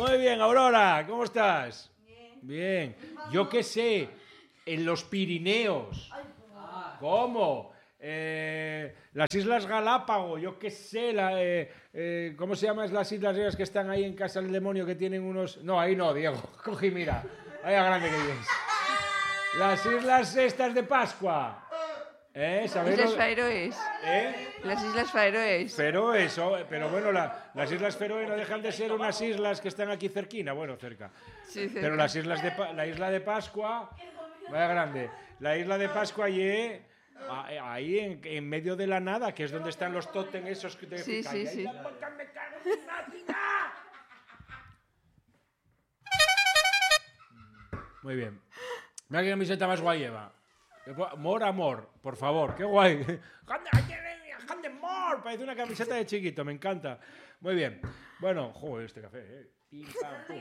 Muy bien, Aurora, ¿cómo estás? Bien. Yo qué sé, en los Pirineos. ¿Cómo? Las Islas Galápagos, yo qué sé, ¿cómo se llaman las islas esas que están ahí en Casa del Demonio que tienen unos... No, ahí no, Diego, cogí, mira, ahí a grande que vienes. Las islas estas de Pascua. ¿Sabéis? Islas Faroes. Las Islas Faroes. Feroes, pero bueno, las Islas Feroe no dejan de ser unas islas que están aquí cerquina, bueno, cerca. Sí, cerca. Pero las islas la isla de Pascua, vaya grande, la isla de Pascua y ahí en medio de la nada, que es donde están los tótem esos que te Sí, sí, sí. Muy bien. Mira qué camiseta más guay lleva. More amor, por favor, qué guay. Hand more, parece una camiseta de chiquito, me encanta. Muy bien. Bueno, joder, este café, Pim, pam, pum.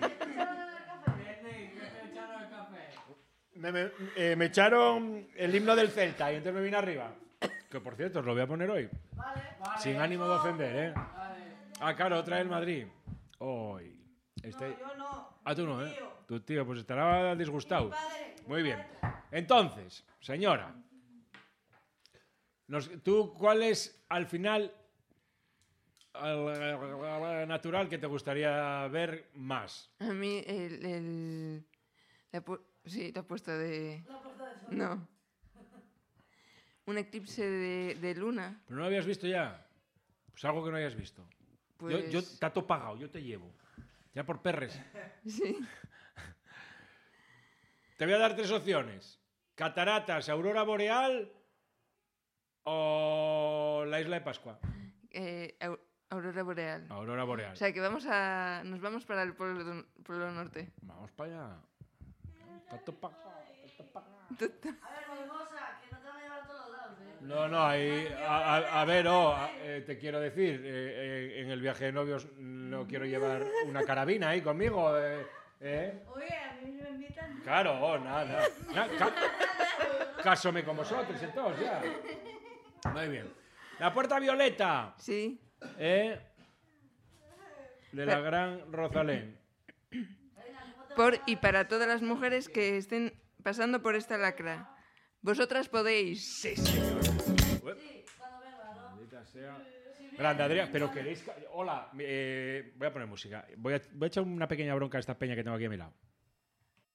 Me echaron el himno del Celta y entonces me vine arriba. Que por cierto, os lo voy a poner hoy. Vale. Sin ánimo de ofender, Vale. Claro, otra del Madrid. Hoy. No, yo no. Tú no, Tu tío, pues estará disgustado. Muy bien. Entonces, señora, ¿tú cuál es al final natural que te gustaría ver más? A mí sí, te ha puesto de... No. Un eclipse de luna. ¿Pero no lo habías visto ya? Pues algo que no hayas visto. Pues... Yo tato pagado, yo te llevo. Ya por perres. Sí. Te voy a dar 3 opciones. Cataratas, aurora boreal o la isla de Pascua. Aurora boreal. Aurora boreal. O sea, que nos vamos para el polo norte. Vamos para allá. Tato pagado. A ver, Mariposa, que no te van a llevar a todos lados, No, ahí, a ver, te quiero decir, en el viaje de novios no quiero llevar una carabina ahí conmigo, Oye, a mí me invitan. Claro, nada. Cásome con vosotros entonces, ya. Muy bien. La puerta violeta. Sí. De la gran Rosalén. Por y para todas las mujeres que estén pasando por esta lacra. Vosotras podéis. Sí, señor. Sí, cuando venga, ¿no? Maldita sea. Grande, Adrián, pero queréis... Hola, voy a poner música. Voy a echar una pequeña bronca a esta peña que tengo aquí a mi lado.